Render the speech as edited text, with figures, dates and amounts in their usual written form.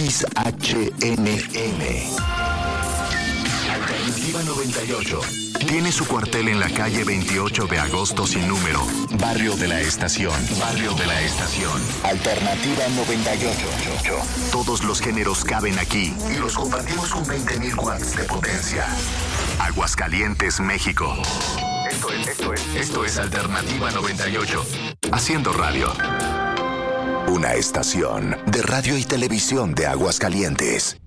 XHNN. Alternativa 98. Tiene su cuartel en la calle 28 de agosto sin número. Barrio de la Estación. Barrio de la Estación. Alternativa 98. Todos los géneros caben aquí y los compartimos con 20.000 watts de potencia. Aguascalientes, México. Esto es Alternativa 98. Haciendo radio. Una estación de radio y televisión de Aguascalientes.